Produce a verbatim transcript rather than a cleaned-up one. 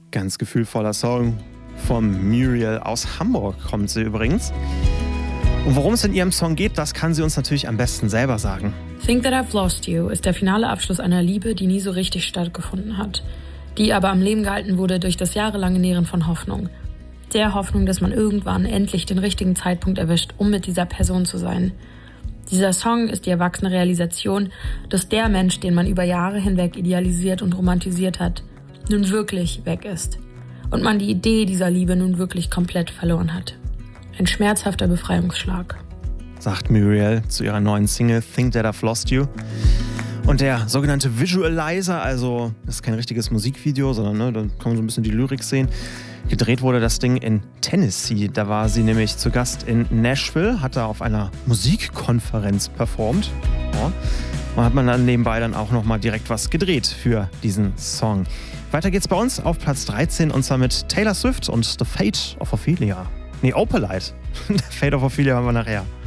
Ganz gefühlvoller Song von Muriel aus Hamburg kommt sie übrigens. Und worum es in ihrem Song geht, das kann sie uns natürlich am besten selber sagen. Think That I've Lost You ist der finale Abschluss einer Liebe, die nie so richtig stattgefunden hat. Die aber am Leben gehalten wurde durch das jahrelange Nähren von Hoffnung. Der Hoffnung, dass man irgendwann endlich den richtigen Zeitpunkt erwischt, um mit dieser Person zu sein. Dieser Song ist die erwachsene Realisation, dass der Mensch, den man über Jahre hinweg idealisiert und romantisiert hat, nun wirklich weg ist. Und man die Idee dieser Liebe nun wirklich komplett verloren hat. Ein schmerzhafter Befreiungsschlag. Sagt Muriel zu ihrer neuen Single Think That I've Lost You. Und der sogenannte Visualizer, also das ist kein richtiges Musikvideo, sondern ne, da kann man so ein bisschen die Lyrik sehen. Gedreht wurde das Ding in Tennessee. Da war sie nämlich zu Gast in Nashville, hat da auf einer Musikkonferenz performt. Ja. Und hat man dann nebenbei dann auch nochmal direkt was gedreht für diesen Song. Weiter geht's bei uns auf Platz dreizehn und zwar mit Taylor Swift und The Fate of Ophelia. Nee, Opalite. The Fate of Ophelia haben wir nachher.